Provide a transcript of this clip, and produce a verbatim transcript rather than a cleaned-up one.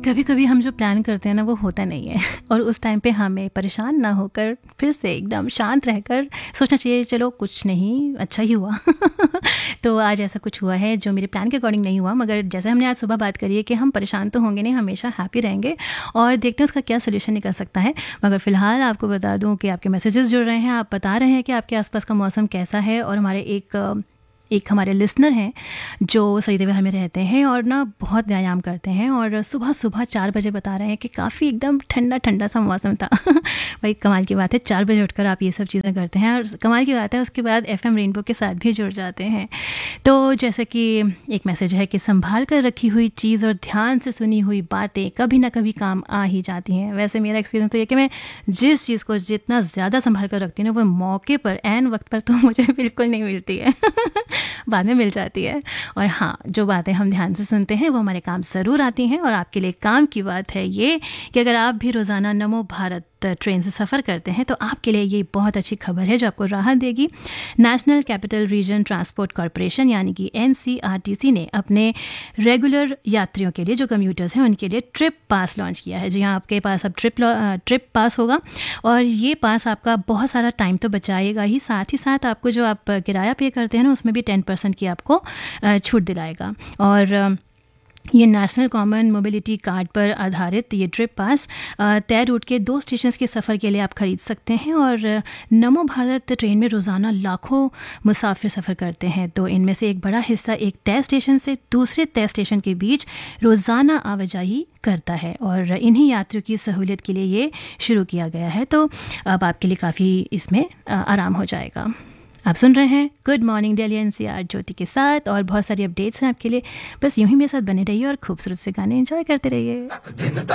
कभी कभी हम जो प्लान करते हैं ना वो होता नहीं है और उस टाइम पे हमें परेशान ना होकर फिर से एकदम शांत रहकर सोचना चाहिए चलो कुछ नहीं, अच्छा ही हुआ। तो आज ऐसा कुछ हुआ है जो मेरे प्लान के अकॉर्डिंग नहीं हुआ, मगर जैसे हमने आज सुबह बात करी है कि हम परेशान तो होंगे नहीं, हमेशा हैप्पी रहेंगे और देखते हैं उसका क्या सोल्यूशन निकल सकता है। मगर फ़िलहाल आपको बता दूं कि आपके मैसेजेस जुड़ रहे हैं, आप बता रहे हैं कि आपके आसपास का मौसम कैसा है। और हमारे एक एक हमारे लिसनर हैं जो सईदेविहार में रहते हैं और ना बहुत व्यायाम करते हैं और सुबह सुबह चार बजे बता रहे हैं कि काफ़ी एकदम ठंडा ठंडा सा मौसम था। भाई कमाल की बात है, चार बजे उठकर आप ये सब चीज़ें करते हैं और कमाल की बात है उसके बाद एफएम रेनबो के साथ भी जुड़ जाते हैं। तो जैसे कि एक मैसेज है कि संभाल कर रखी हुई चीज़ और ध्यान से सुनी हुई बातें कभी ना कभी काम आ ही जाती हैं। वैसे मेरा एक्सपीरियंस तो ये कि मैं जिस चीज़ को जितना ज़्यादा संभाल कर रखती हूँ ना वो मौके पर ऐन वक्त पर तो मुझे बिल्कुल नहीं मिलती है, बाद में मिल जाती है। और हाँ, जो बातें हम ध्यान से सुनते हैं वो हमारे काम ज़रूर आती हैं। और आपके लिए काम की बात है ये कि अगर आप भी रोज़ाना नमो भारत ट्रेन से सफ़र करते हैं तो आपके लिए ये बहुत अच्छी खबर है जो आपको राहत देगी। National capital region transport corporation यानी कि N C R T C ने अपने रेगुलर यात्रियों के लिए, जो कम्यूटर्स हैं, उनके लिए ट्रिप पास लॉन्च किया है। जी हाँ, आपके पास अब ट्रिप ट्रिप पास होगा और ये पास आपका बहुत सारा टाइम तो बचाएगा ही, साथ ही साथ आपको जो आप किराया पे करते हैं ना उसमें भी टेन परसेंट की आपको छूट दिलाएगा। और ये नेशनल कॉमन मोबिलिटी कार्ड पर आधारित ये ट्रिप पास तय रूट के दो स्टेशन के सफ़र के लिए आप खरीद सकते हैं। और नमो भारत ट्रेन में रोज़ाना लाखों मुसाफिर सफ़र करते हैं, तो इनमें से एक बड़ा हिस्सा एक तय स्टेशन से दूसरे तय स्टेशन के बीच रोज़ाना आवाजाही करता है और इन्हीं यात्रियों की सहूलियत के लिए ये शुरू किया गया है। तो अब आपके लिए काफ़ी इसमें आराम हो जाएगा। आप सुन रहे हैं गुड मॉर्निंग दिल्ली एनसीआर ज्योति के साथ और बहुत सारी अपडेट्स हैं आपके लिए। बस यूं ही मेरे साथ बने रहिए और खूबसूरत से गाने एंजॉय करते रहिए।